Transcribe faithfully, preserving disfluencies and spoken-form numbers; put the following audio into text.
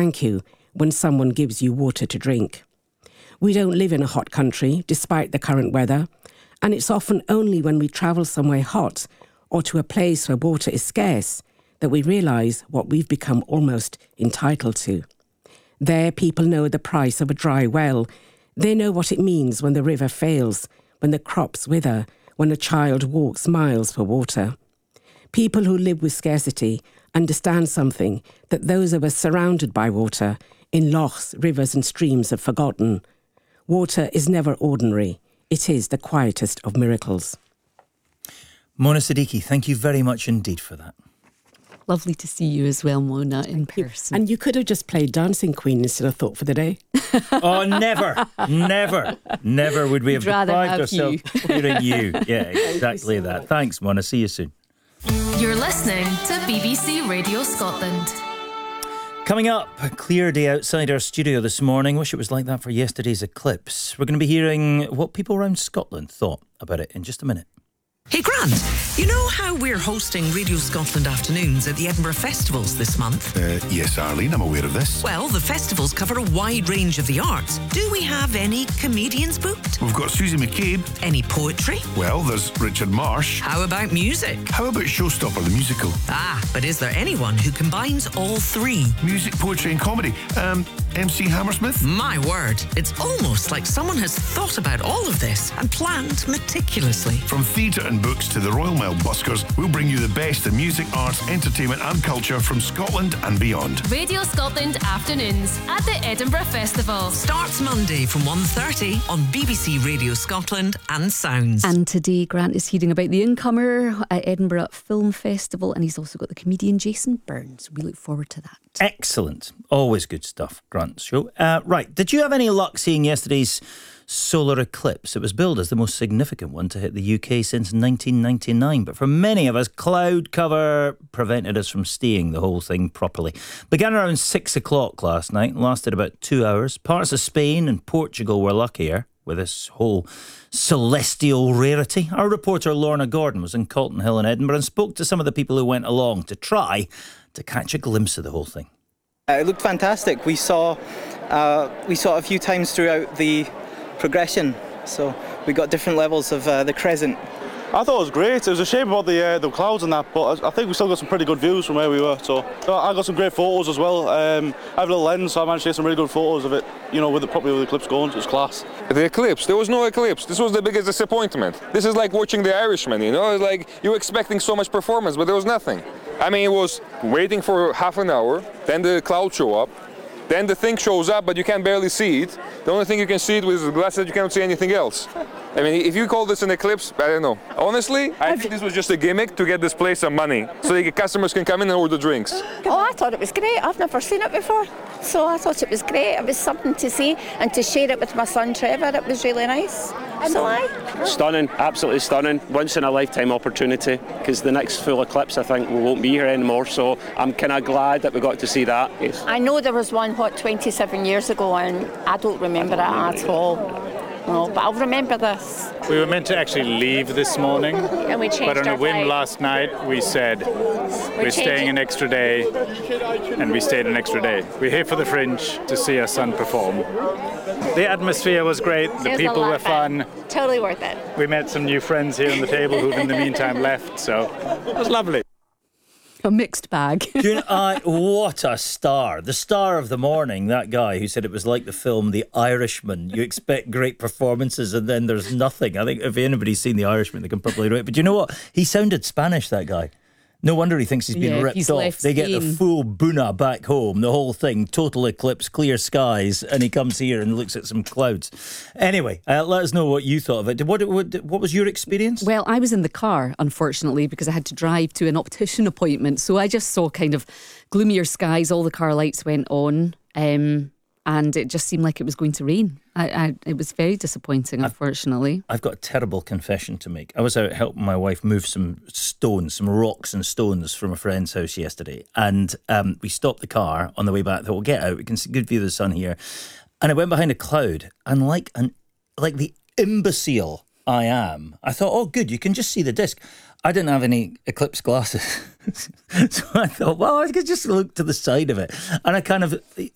thank you when someone gives you water to drink. We don't live in a hot country, despite the current weather, and it's often only when we travel somewhere hot or to a place where water is scarce that we realise what we've become almost entitled to. There, people know the price of a dry well. They know what it means when the river fails, when the crops wither, when a child walks miles for water. People who live with scarcity understand something that those of us surrounded by water, in lochs, rivers and streams, have forgotten. Water is never ordinary. It is the quietest of miracles. Mona Siddiqui, thank you very much indeed for that. Lovely to see you as well, Mona, in person. And you could have just played Dancing Queen instead of Thought for the Day. Oh, never, never, never would we have We'd deprived have ourselves you. of hearing you. Yeah, exactly that. Thanks, Mona. See you soon. You're listening to B B C Radio Scotland. Coming up, a clear day outside our studio this morning. Wish it was like that for yesterday's eclipse. We're going to be hearing what people around Scotland thought about it in just a minute. Hey Grant, you know how we're hosting Radio Scotland afternoons at the Edinburgh Festivals this month? Uh, yes, Arlene, I'm aware of this. Well, the festivals cover a wide range of the arts. Do we have any comedians booked? We've got Susie McCabe. Any poetry? Well, there's Richard Marsh. How about music? How about Showstopper, the musical? Ah, but is there anyone who combines all three? Music, poetry and comedy. Um, M C Hammersmith? My word, it's almost like someone has thought about all of this and planned meticulously. From theatre and books to the Royal Mail buskers, we'll bring you the best in music, arts, entertainment and culture from Scotland and beyond. Radio Scotland afternoons at the Edinburgh Festival. Starts Monday from one thirty on B B C Radio Scotland and Sounds. And today Grant is hearing about the Incomer at Edinburgh Film Festival, and he's also got the comedian Jason Burns. We look forward to that. Excellent. Always good stuff, Grant's show. Uh, right, did you have any luck seeing yesterday's solar eclipse? It was billed as the most significant one to hit the U K since nineteen ninety-nine, but for many of us, cloud cover prevented us from seeing the whole thing properly. Began around six o'clock last night, lasted about two hours. Parts of Spain and Portugal were luckier with this whole celestial rarity. Our reporter Lorna Gordon was in Calton Hill in Edinburgh and spoke to some of the people who went along to try to catch a glimpse of the whole thing. Uh, it looked fantastic. We saw, uh, we saw it a few times throughout the progression, so we got different levels of uh, the crescent. I thought it was great. It was a shame about the uh, the clouds and that, but I think we still got some pretty good views from where we were. So I got some great photos as well. Um, I have a little lens, so I managed to get some really good photos of it. You know, with the properly with the eclipse going, it was class. The eclipse, there was no eclipse. This was the biggest disappointment. This is like watching The Irishman, you know. It's like you're expecting so much performance, but there was nothing. I mean, it was waiting for half an hour, then the clouds show up. Then the thing shows up, but you can barely see it. The only thing you can see it with is glasses, you cannot see anything else. I mean, if you call this an eclipse, I don't know. Honestly, I think this was just a gimmick to get this place some money, so the customers can come in and order drinks. Oh, I thought it was great. I've never seen it before. So I thought it was great. It was something to see and to share it with my son Trevor. It was really nice. So I... Stunning, absolutely stunning. Once in a lifetime opportunity, because the next full eclipse, I think, we won't be here anymore. So I'm kind of glad that we got to see that. Yes. I know there was one, what, twenty-seven years ago, and I don't remember it at all. No, but I'll remember this. We were meant to actually leave this morning, and we changed but on a our whim flight. last night we said we're, we're staying an extra day, and we stayed an extra day. We're here for the Fringe to see our son perform. The atmosphere was great, the was people were fun. fun. Totally worth it. We met some new friends here on the table who've in the meantime left, so it was lovely. A mixed bag. Do you know, I, what a star. The star of the morning, that guy who said it was like the film The Irishman. You expect great performances and then there's nothing. I think if anybody's seen The Irishman, they can probably do it. But you know what? He sounded Spanish, that guy. No wonder he thinks he's been Yeah, ripped he's off. left They get the Spain. full Buna back home, the whole thing, total eclipse, clear skies, and he comes here and looks at some clouds. Anyway, uh, let us know what you thought of it. What, what, what was your experience? Well, I was in the car, unfortunately, because I had to drive to an optician appointment. So I just saw kind of gloomier skies. All the car lights went on. Um, and it just seemed like it was going to rain. I, I, it was very disappointing, unfortunately. I've got a terrible confession to make. I was out helping my wife move some stones, some rocks and stones from a friend's house yesterday. And um, we stopped the car on the way back. Thought, we'll get out. We can see good view of the sun here. And I went behind a cloud. And like an like the imbecile I am, I thought, oh, good, you can just see the disc. I didn't have any eclipse glasses. So I thought, well, I could just look to the side of it. And I kind of...